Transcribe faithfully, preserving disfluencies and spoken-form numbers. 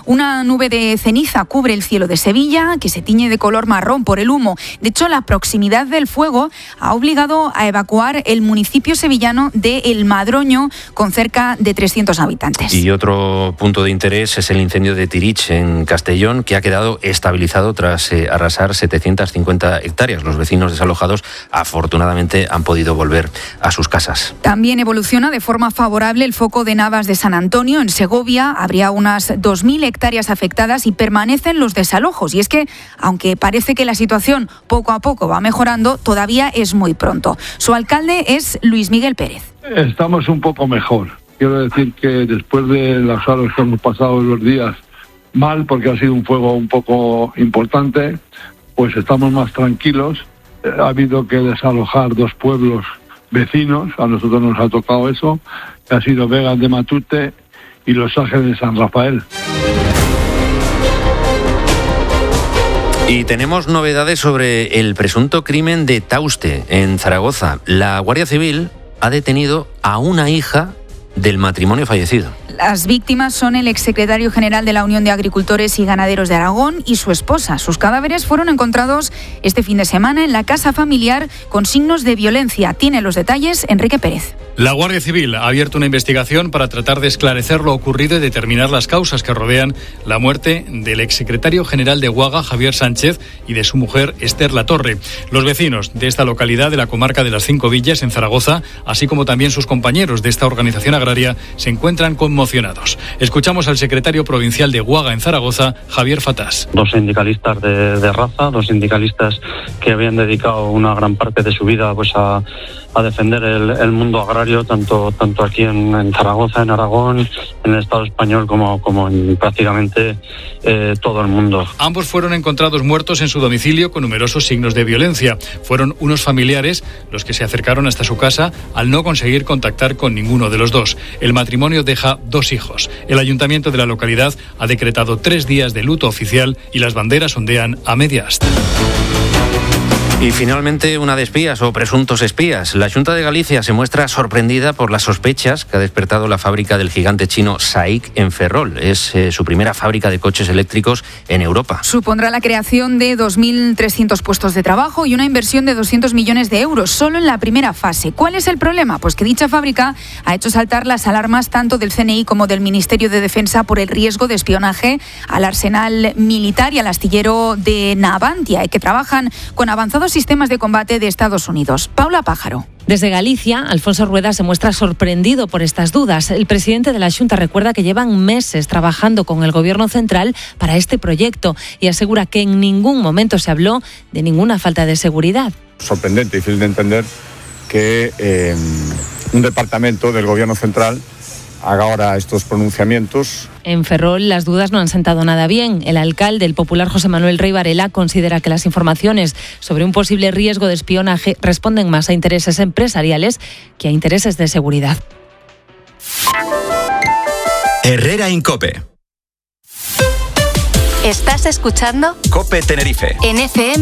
Una nube de ceniza cubre el cielo de Sevilla, que se tiñe de color marrón por el humo. De hecho, la proximidad del fuego ha obligado a evacuar el municipio sevillano de El Madroño, con cerca de trescientos habitantes. Y otro punto de interés es el incendio de Tirich, en Castellón, que ha quedado estabilizado tras eh, arrasar setecientas cincuenta hectáreas. Los vecinos desalojados, afortunadamente, han podido volver a sus casas. También evoluciona de forma favorable el foco de Navas de San Antonio. En Segovia habría unas dos mil hectáreas afectadas y permanecen los desalojos. Y es que, aunque parece que la situación poco a poco va mejorando, todavía es muy pronto. Su alcalde es Luis Miguel Pérez. Estamos un poco mejor. Quiero decir que después de las horas que hemos pasado los días mal, porque ha sido un fuego un poco importante, pues estamos más tranquilos. Ha habido que desalojar dos pueblos vecinos, a nosotros nos ha tocado eso, que ha sido Vegas de Matute y Los Ángeles de San Rafael. Y tenemos novedades sobre el presunto crimen de Tauste, en Zaragoza. La Guardia Civil ha detenido a una hija del matrimonio fallecido. Las víctimas son el exsecretario general de la Unión de Agricultores y Ganaderos de Aragón y su esposa. Sus cadáveres fueron encontrados este fin de semana en la casa familiar con signos de violencia. Tiene los detalles Enrique Pérez. La Guardia Civil ha abierto una investigación para tratar de esclarecer lo ocurrido y determinar las causas que rodean la muerte del exsecretario general de Guaga, Javier Sánchez, y de su mujer, Esther Latorre. Los vecinos de esta localidad de la comarca de las Cinco Villas, en Zaragoza, así como también sus compañeros de esta organización agraria, se encuentran conmocionados. Escuchamos al secretario provincial de Guaga, en Zaragoza, Javier Fatás. Dos sindicalistas de, de raza, dos sindicalistas que habían dedicado una gran parte de su vida pues a, a defender el, el mundo agrario, tanto tanto aquí en, en Zaragoza, en Aragón, en el Estado español, como, como en prácticamente eh, todo el mundo. Ambos fueron encontrados muertos en su domicilio con numerosos signos de violencia. Fueron unos familiares los que se acercaron hasta su casa al no conseguir contactar con ninguno de los dos. El matrimonio deja dos hijos. El ayuntamiento de la localidad ha decretado tres días de luto oficial y las banderas ondean a media asta. Y finalmente, una de espías o presuntos espías. La Xunta de Galicia se muestra sorprendida por las sospechas que ha despertado la fábrica del gigante chino SAIC en Ferrol. Es eh, su primera fábrica de coches eléctricos en Europa. Supondrá la creación de dos mil trescientos puestos de trabajo y una inversión de doscientos millones de euros solo en la primera fase. ¿Cuál es el problema? Pues que dicha fábrica ha hecho saltar las alarmas tanto del C N I como del Ministerio de Defensa por el riesgo de espionaje al arsenal militar y al astillero de Navantia, que trabajan con avanzados sistemas de combate de Estados Unidos. Paula Pájaro. Desde Galicia, Alfonso Rueda se muestra sorprendido por estas dudas. El presidente de la Xunta recuerda que llevan meses trabajando con el Gobierno central para este proyecto y asegura que en ningún momento se habló de ninguna falta de seguridad. Sorprendente, difícil de entender que eh, un departamento del Gobierno central haga ahora estos pronunciamientos. En Ferrol las dudas no han sentado nada bien. El alcalde, el popular José Manuel Rey Varela, considera que las informaciones sobre un posible riesgo de espionaje responden más a intereses empresariales que a intereses de seguridad. Herrera en COPE. ¿Estás escuchando? COPE Tenerife. En F M